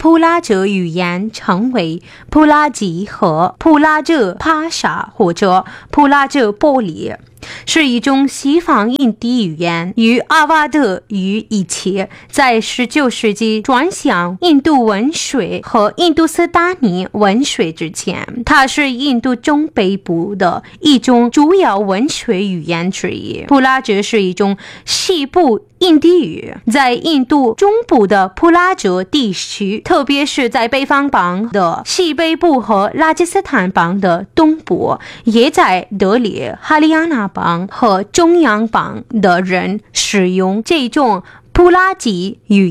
普拉哲语言称为普拉吉和普拉哲帕沙或者普拉哲波里，是一种西方印地语言，与阿瓦德语一起在19世纪转向印度文学和印度斯坦尼文学之前。它是印度中北部的一种主要文学语言之一。普拉哲是一种西部印地语，在印度中部的普拉哲地区，特别是在北方邦的西北部和拉吉斯坦邦的东部，也在德里、哈里亚纳邦和中央邦的人使用这种普拉吉语